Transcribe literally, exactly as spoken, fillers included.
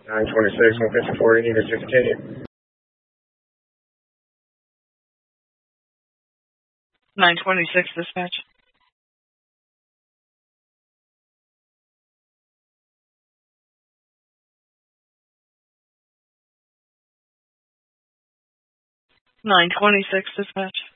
nine twenty-six, one fifty-four, you need to continue. nine twenty-six, dispatch. nine twenty-six, dispatch.